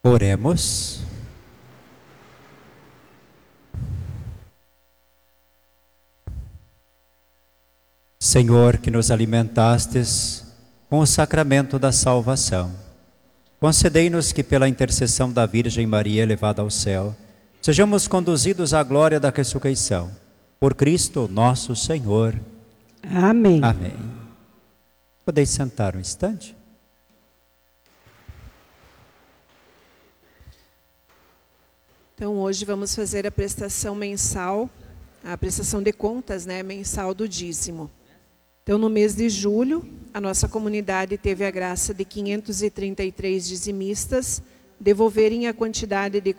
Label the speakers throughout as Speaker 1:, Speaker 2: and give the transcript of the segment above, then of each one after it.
Speaker 1: Oremos. Senhor, que nos alimentastes com o sacramento da salvação, concedei-nos que pela intercessão da Virgem Maria elevada ao céu, sejamos conduzidos à glória da ressurreição. Por Cristo nosso Senhor.
Speaker 2: Amém.
Speaker 1: Amém. Podeis sentar um instante?
Speaker 2: Então, hoje vamos fazer a prestação mensal, a prestação de contas, mensal do dízimo. Então, no mês de julho, a nossa comunidade teve a graça de 533 dizimistas devolverem a quantidade de R$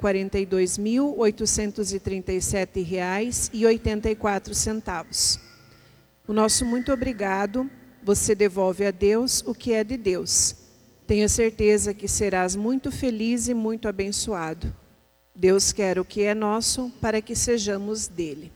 Speaker 2: 42.837,84. O nosso muito obrigado, você devolve a Deus o que é de Deus. Tenho certeza que serás muito feliz e muito abençoado. Deus quer o que é nosso para que sejamos dele.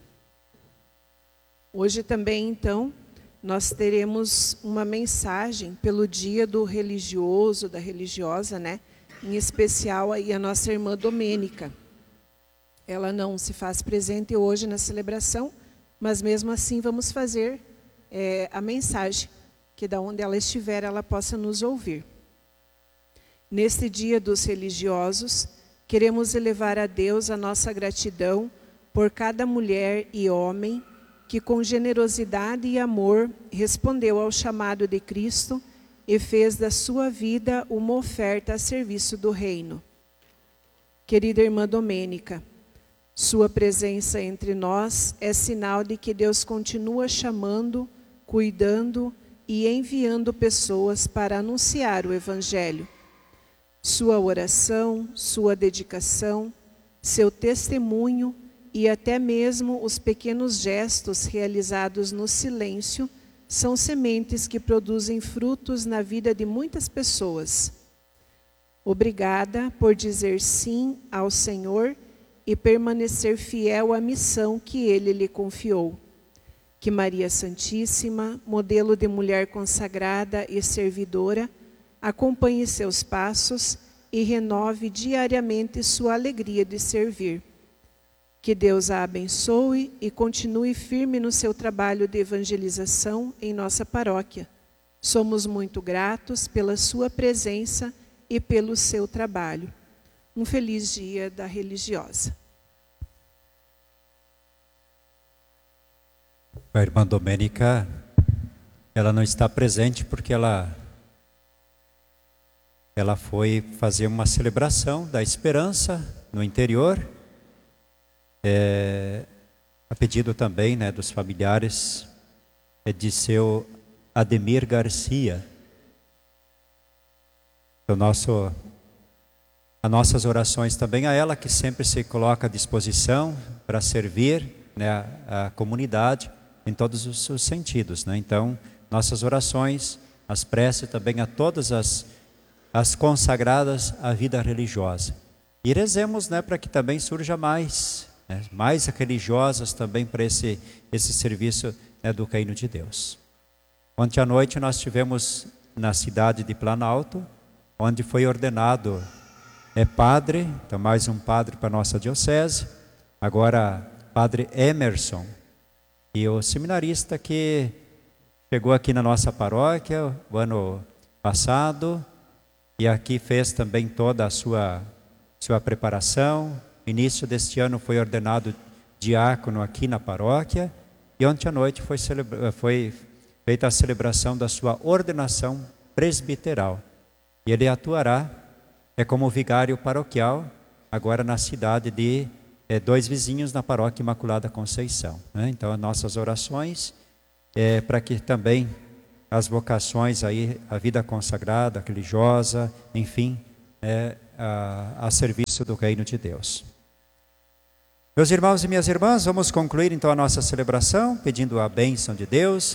Speaker 2: Hoje também, então, nós teremos uma mensagem pelo dia do religioso, da religiosa, em especial aí a nossa irmã Domênica. Ela não se faz presente hoje na celebração, mas mesmo assim vamos fazer a mensagem, que da onde ela estiver ela possa nos ouvir. Neste dia dos religiosos, queremos elevar a Deus a nossa gratidão por cada mulher e homem que com generosidade e amor respondeu ao chamado de Cristo e fez da sua vida uma oferta a serviço do reino. Querida irmã Domênica, sua presença entre nós é sinal de que Deus continua chamando, cuidando e enviando pessoas para anunciar o Evangelho. Sua oração, sua dedicação, seu testemunho e até mesmo os pequenos gestos realizados no silêncio são sementes que produzem frutos na vida de muitas pessoas. Obrigada por dizer sim ao Senhor e permanecer fiel à missão que Ele lhe confiou. Que Maria Santíssima, modelo de mulher consagrada e servidora, acompanhe seus passos e renove diariamente sua alegria de servir. Que Deus a abençoe e continue firme no seu trabalho de evangelização em nossa paróquia. Somos muito gratos pela sua presença e pelo seu trabalho. Um feliz dia da religiosa.
Speaker 1: A irmã Domênica, ela não está presente porque ela foi fazer uma celebração da esperança no interior, a pedido também dos familiares de seu Ademir Garcia. As nossas orações também a ela, que sempre se coloca à disposição para servir a comunidade em todos os seus sentidos. Então, nossas orações, as preces também a todas as consagradas à vida religiosa. E rezemos para que também surja mais religiosas também para esse serviço do reino de Deus. Ontem à noite nós tivemos na cidade de Planalto, onde foi ordenado padre, então mais um padre para a nossa diocese, agora padre Emerson, e o seminarista que chegou aqui na nossa paróquia o ano passado, e aqui fez também toda a sua preparação. Início deste ano foi ordenado diácono aqui na paróquia, e ontem à noite foi feita a celebração da sua ordenação presbiteral. E ele atuará como vigário paroquial, agora na cidade de Dois Vizinhos, na paróquia Imaculada Conceição. Então, as nossas orações para que também as vocações aí, a vida consagrada, religiosa, enfim, a serviço do reino de Deus. Meus irmãos e minhas irmãs, vamos concluir então a nossa celebração, pedindo a bênção de Deus.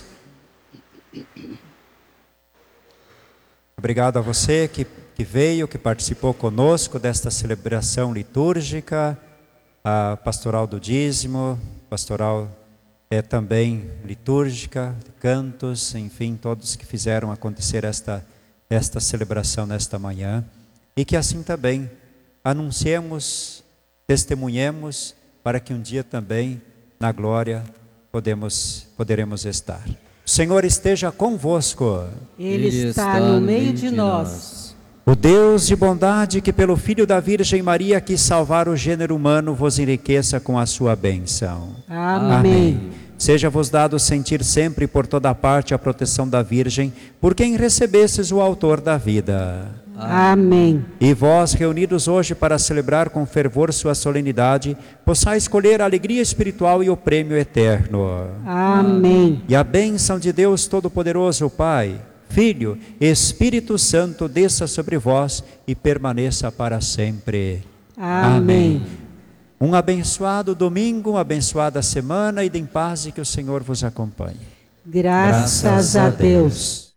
Speaker 1: Obrigado a você que veio, que participou conosco desta celebração litúrgica, a pastoral do dízimo, pastoral também litúrgica, cantos, enfim, todos que fizeram acontecer esta celebração nesta manhã. E que assim também anunciemos, testemunhemos, para que um dia também na glória poderemos estar. O Senhor esteja convosco.
Speaker 3: Ele está no meio de nós.
Speaker 1: O Deus de bondade, que pelo Filho da Virgem Maria quis salvar o gênero humano, vos enriqueça com a sua bênção.
Speaker 3: Amém.
Speaker 1: Seja-vos dado sentir sempre por toda parte a proteção da Virgem, por quem recebestes o autor da vida.
Speaker 3: Amém.
Speaker 1: E vós, reunidos hoje para celebrar com fervor sua solenidade, possais escolher a alegria espiritual e o prêmio eterno.
Speaker 3: Amém.
Speaker 1: E a bênção de Deus Todo-Poderoso, Pai, Filho, Espírito Santo, desça sobre vós e permaneça para sempre.
Speaker 3: Amém.
Speaker 1: Um abençoado domingo, uma abençoada semana, e em paz, e que o Senhor vos acompanhe.
Speaker 3: Graças a Deus.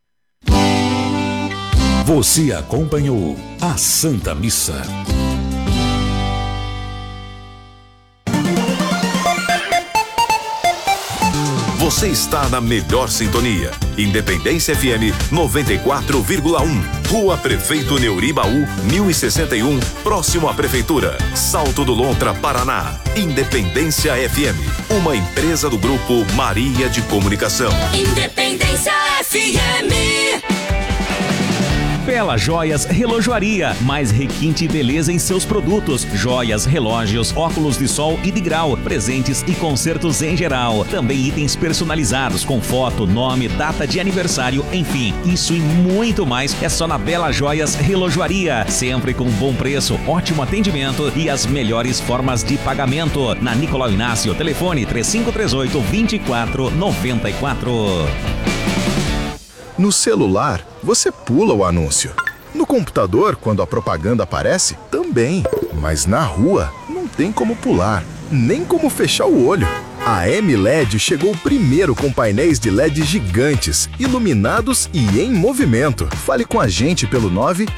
Speaker 4: Você acompanhou a Santa Missa. Você está na melhor sintonia. Independência FM 94,1. Rua Prefeito Neuribaú, 1061, próximo à Prefeitura. Salto do Lontra, Paraná. Independência FM, uma empresa do Grupo Maria de Comunicação.
Speaker 5: Independência FM.
Speaker 6: Bela Joias Relojoaria, mais requinte e beleza em seus produtos, joias, relógios, óculos de sol e de grau, presentes e concertos em geral. Também itens personalizados com foto, nome, data de aniversário, enfim, isso e muito mais é só na Bela Joias Relojoaria, sempre com bom preço, ótimo atendimento e as melhores formas de pagamento. Na Nicolau Inácio, telefone 3538-2494.
Speaker 7: No celular, você pula o anúncio. No computador, quando a propaganda aparece, também. Mas na rua, não tem como pular, nem como fechar o olho. A M-LED chegou primeiro com painéis de LED gigantes, iluminados e em movimento. Fale com a gente pelo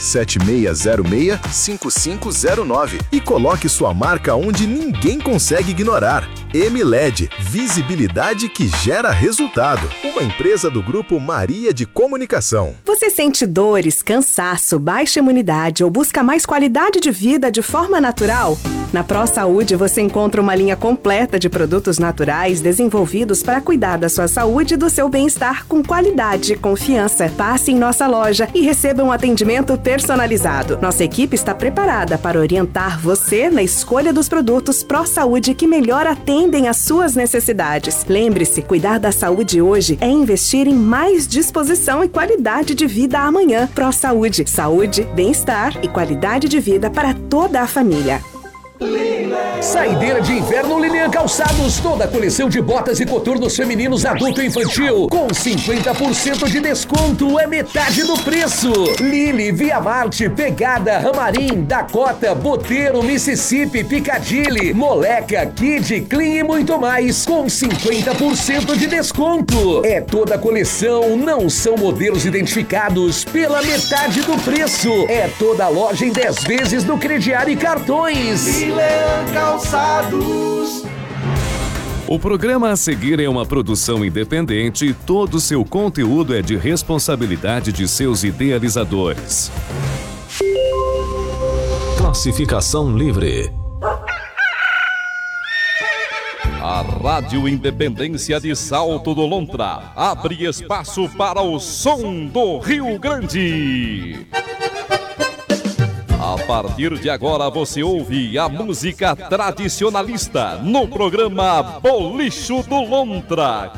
Speaker 7: 97606-5509 e coloque sua marca onde ninguém consegue ignorar. M-LED, visibilidade que gera resultado. Uma empresa do Grupo Maria de Comunicação.
Speaker 8: Você sente dores, cansaço, baixa imunidade ou busca mais qualidade de vida de forma natural? Na ProSaúde você encontra uma linha completa de produtos naturais desenvolvidos para cuidar da sua saúde e do seu bem-estar com qualidade e confiança. Passe em nossa loja e receba um atendimento personalizado. Nossa equipe está preparada para orientar você na escolha dos produtos ProSaúde que melhor atendem às suas necessidades. Lembre-se, cuidar da saúde hoje é investir em mais disposição e qualidade de vida amanhã. ProSaúde, saúde, bem-estar e qualidade de vida para toda a família.
Speaker 9: Saideira de inverno Lilian Calçados, toda a coleção de botas e coturnos femininos adulto e infantil, com 50% de desconto, é metade do preço. Lili, Via Marte, Pegada, Ramarim, Dakota, Boteiro, Mississippi, Piccadilly, Moleca, Kid, Clean e muito mais, com 50% de desconto. É toda a coleção, não são modelos identificados, pela metade do preço. É toda a loja em 10 vezes no crediário e cartões.
Speaker 5: Calçados.
Speaker 10: O programa a seguir é uma produção independente e todo seu conteúdo é de responsabilidade de seus idealizadores.
Speaker 4: Classificação livre.
Speaker 11: A Rádio Independência de Salto do Lontra abre espaço para o som do Rio Grande. A partir de agora você ouve a música tradicionalista no programa Bolicho do Lontra.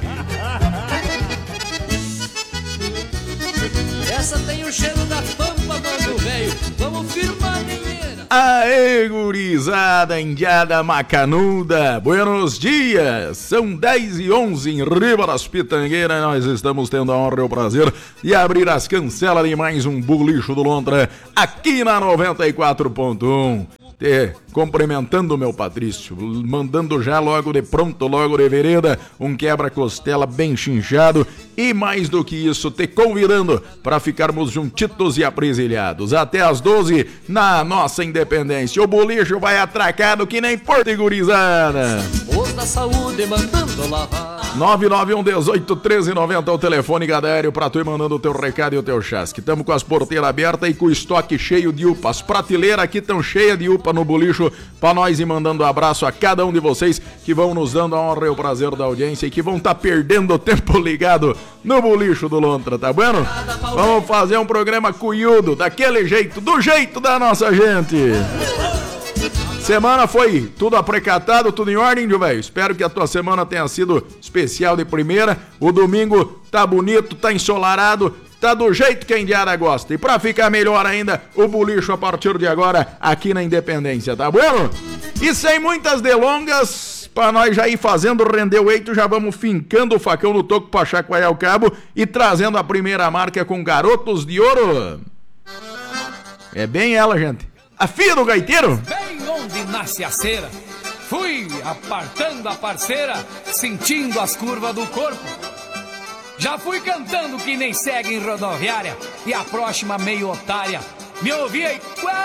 Speaker 5: Essa tem o cheiro da pampa, mano, velho. Vamos firmar a primeira.
Speaker 12: Aê, gurizada, indiada macanuda, buenos dias, são 10h11 em Riba das Pitangueiras, nós estamos tendo a honra e o prazer de abrir as cancelas de mais um Bolicho do Lontra, aqui na 94.1. Cumprimentando o meu Patrício, mandando já logo de pronto, logo de vereda, um quebra-costela bem chinchado e mais do que isso, te convidando para ficarmos juntitos e apresilhados até as 12 na nossa Independência. O bolicho vai atracado que nem porta, gurizada.
Speaker 5: Voz da saúde mandando lavar.
Speaker 12: 991-18-1390 é o telefone, Gadério, pra tu ir mandando o teu recado e o teu chasque. Estamos com as porteiras abertas e com o estoque cheio de UPA. As prateleiras aqui estão cheias de UPA no bolicho, pra nós ir mandando um abraço a cada um de vocês que vão nos dando a honra e o prazer da audiência e que vão estar perdendo o tempo ligado no bolicho do Lontra, tá bueno? Vamos fazer um programa cuiudo, daquele jeito, do jeito da nossa gente. Semana foi tudo aprecatado, tudo em ordem, velho. Espero que a tua semana tenha sido especial de primeira. O domingo tá bonito, tá ensolarado, tá do jeito que a indiada gosta. E pra ficar melhor ainda, o bolicho a partir de agora aqui na Independência, tá bom? E sem muitas delongas, pra nós já ir fazendo render o eito, já vamos fincando o facão no toco pra chacoalhar o cabo e trazendo a primeira marca com Garotos de Ouro. É bem ela, gente. A filha do gaiteiro.
Speaker 13: Bem onde nasce a cera, fui apartando a parceira, sentindo as curvas do corpo. Já fui cantando que nem segue em rodoviária, e a próxima meio otária me ouvia e